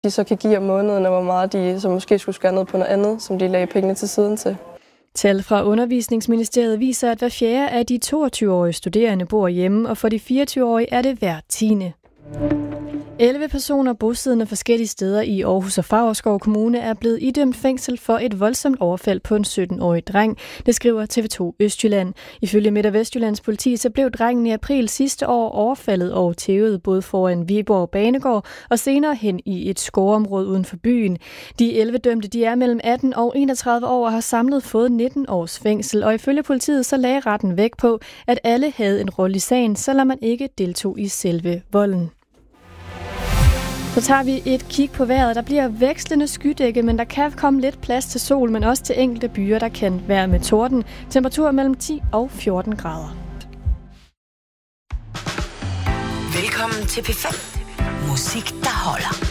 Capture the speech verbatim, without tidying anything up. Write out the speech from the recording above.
de så kan give om måneden, og hvor meget de så måske skulle skære ned på noget andet, som de lagde pengene til siden til. Tal fra Undervisningsministeriet viser, at hver fjerde af de toogtyve-årige studerende bor hjemme, og for de fireogtyve-årige er det hver tiende. elleve personer bosiddende forskellige steder i Aarhus og Favrskov Kommune er blevet idømt fængsel for et voldsomt overfald på en sytten-årig dreng, det skriver T V to Østjylland. Ifølge Midt- og Vestjyllands politi så blev drengen i april sidste år overfaldet og tævet både foran Viborg Banegård og senere hen i et skovområde uden for byen. De elleve dømte de er mellem atten og enogtredive år og har samlet fået nitten års fængsel, og ifølge politiet så lagde retten vægt på, at alle havde en rolle i sagen, selvom man ikke deltog i selve volden. Så tager vi et kig på vejret. Der bliver vekslende skydække, men der kan komme lidt plads til sol, men også til enkelte byer, der kan være med torden. Temperatur mellem ti og fjorten grader. Velkommen til P fem. Musik, der holder.